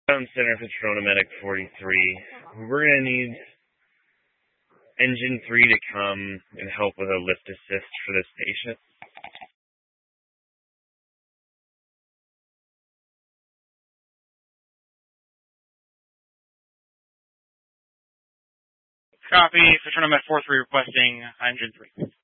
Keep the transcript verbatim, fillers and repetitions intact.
Ground Center for Medic forty-three. We're going to need Engine three to come and help with a lift assist for this patient. Copy. Med four three requesting Engine three.